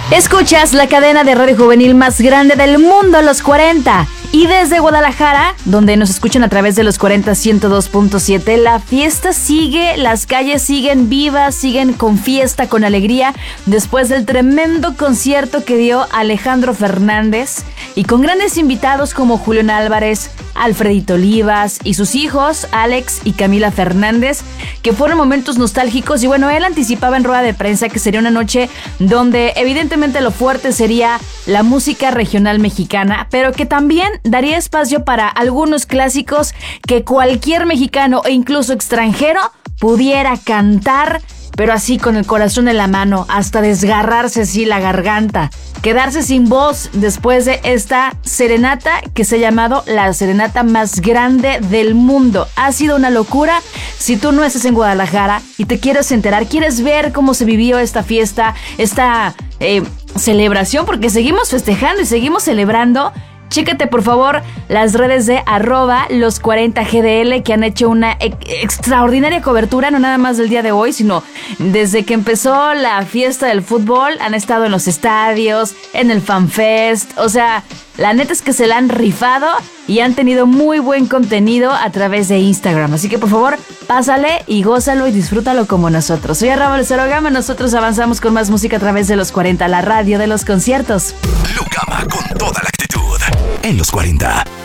Escuchas la cadena de radio juvenil más grande del mundo, Los 40. Y desde Guadalajara, donde nos escuchan a través de Los 40 102.7, la fiesta sigue, las calles siguen vivas, siguen con fiesta, con alegría, después del tremendo concierto que dio Alejandro Fernández y con grandes invitados como Julián Álvarez, Alfredito Olivas y sus hijos, Alex y Camila Fernández, que fueron momentos nostálgicos. Y bueno, él anticipaba en rueda de prensa que sería una noche donde evidentemente lo fuerte sería la música regional mexicana, pero que también daría espacio para algunos clásicos que cualquier mexicano e incluso extranjero pudiera cantar, pero así con el corazón en la mano, hasta desgarrarse así la garganta, quedarse sin voz después de esta serenata que se ha llamado la serenata más grande del mundo. Ha sido una locura. Si tú no estás en Guadalajara y te quieres enterar, quieres ver cómo se vivió esta fiesta, esta celebración, porque seguimos festejando y seguimos celebrando, chécate por favor las redes de @los40gdl, que han hecho una extraordinaria cobertura, no nada más del día de hoy, sino desde que empezó la fiesta del fútbol. Han estado en los estadios, en el FanFest, o sea, la neta es que se la han rifado y han tenido muy buen contenido a través de Instagram. Así que por favor, pásale y gózalo y disfrútalo como nosotros. Soy Arrabal Gama, nosotros avanzamos con más música a través de Los 40, la radio de los conciertos. Lucama con toda la actitud en Los 40.